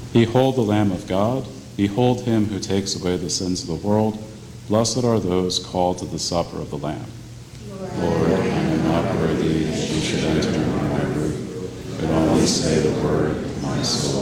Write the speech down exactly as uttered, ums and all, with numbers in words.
Behold the Lamb of God. Behold him who takes away the sins of the world. Blessed are those called to the supper of the Lamb. Lord, I am not worthy that you should enter into my roof, but only say the word, and my soul